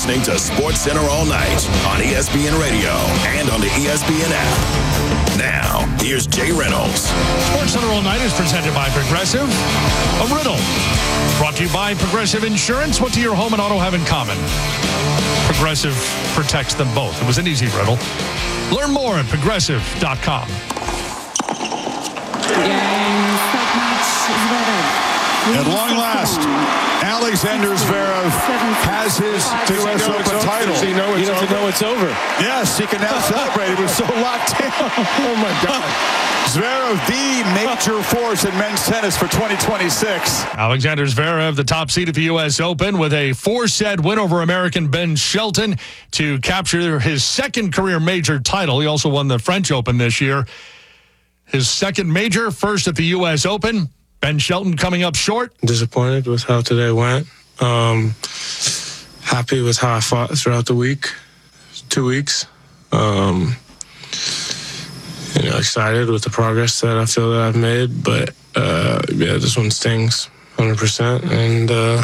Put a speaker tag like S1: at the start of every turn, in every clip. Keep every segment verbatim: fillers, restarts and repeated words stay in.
S1: listening to Sports Center all night on E S P N Radio and on the E S P N app. Now, here's Jay Reynolds.
S2: Sports Center all night is presented by Progressive. A riddle. Brought to you by Progressive Insurance. What do your home and auto have in common? Progressive protects them both. It was an easy riddle. Learn more at progressive dot com.
S3: At long last, Alexander Zverev has his U S Open title.
S4: Does he know it's he doesn't over? know it's over.
S3: Yes, he can now celebrate. He was so locked in.
S4: Oh, my God.
S3: Zverev, the major force in men's tennis for twenty twenty-six.
S2: Alexander Zverev, the top seed at the U S Open, with a four-set win over American Ben Shelton to capture his second career major title. He also won the French Open this year. His second major, first at the U S Open. Ben Shelton coming up short.
S5: Disappointed with how today went. Um, happy with how I fought throughout the week, two weeks. Um, you know, excited with the progress that I feel that I've made, but uh, yeah, this one stings one hundred percent. And uh,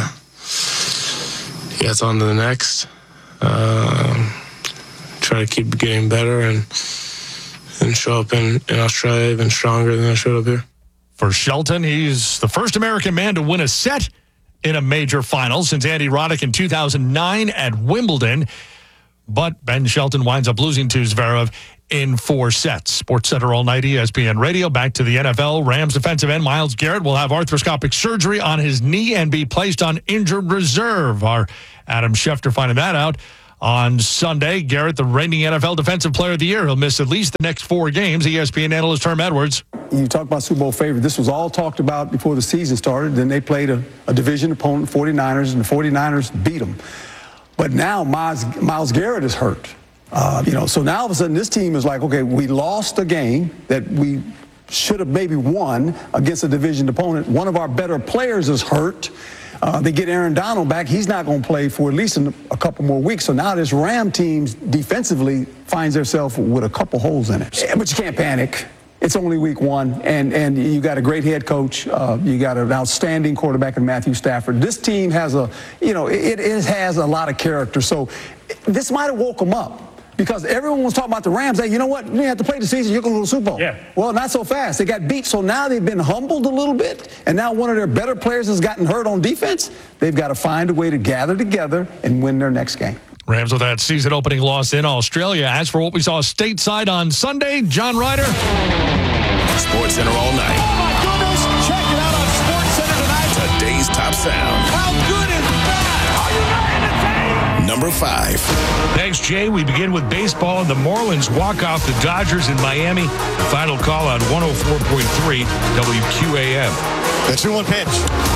S5: yeah, it's on to the next. Uh, try to keep getting better and and show up in, in Australia even stronger than I showed up here.
S2: For Shelton, he's the first American man to win a set in a major final since Andy Roddick in two thousand nine at Wimbledon. But Ben Shelton winds up losing to Zverev in four sets. Sports Center all night, E S P N Radio. Back to the N F L. Rams defensive end Myles Garrett will have arthroscopic surgery on his knee and be placed on injured reserve. Our Adam Schefter finding that out on Sunday. Garrett, the reigning N F L Defensive Player of the Year. He'll miss at least the next four games. E S P N analyst Herm Edwards.
S6: You talk about Super Bowl favorite. This was all talked about before the season started. Then they played a, a division opponent, forty-niners, and the forty-niners beat them. But now Myles, Myles Garrett is hurt. Uh, you know, so now all of a sudden this team is like, okay, we lost a game that we should have maybe won against a division opponent. One of our better players is hurt. Uh, they get Aaron Donald back. He's not going to play for at least a couple more weeks. So now this Ram team defensively finds themselves with a couple holes in it. But you can't panic. It's only week one, and, and you got a great head coach. Uh, you got an outstanding quarterback in Matthew Stafford. This team has a, you know, it, it has a lot of character. So this might have woke them up. Because everyone was talking about the Rams. Hey, you know what? You have to play the season. You're going to go to the Super Bowl.
S2: Yeah.
S6: Well, not so fast. They got beat. So now they've been humbled a little bit. And now one of their better players has gotten hurt on defense. They've got to find a way to gather together and win their next game.
S2: Rams with that season-opening loss in Australia. As for what we saw stateside on Sunday, John Ryder.
S1: Sports Center all night.
S3: Oh, my goodness. Check it out on Sports Center tonight.
S1: Today's top sound.
S3: How good is that? Are you ready to take?
S1: Number five.
S7: Thanks, Jay. We begin with baseball, and the Marlins walk off the Dodgers in Miami. The final call on one oh four point three W Q A M.
S3: The two one pitch.